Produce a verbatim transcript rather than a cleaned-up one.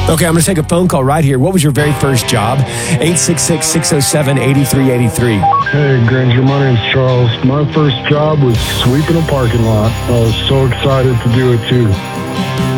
Okay, I'm going to take a phone call right here. What was your very first job? eight six six, six oh seven, eight three eight three. Hey, Granger, my name's Charles. My first job was sweeping a parking lot. I was so excited to do it, too.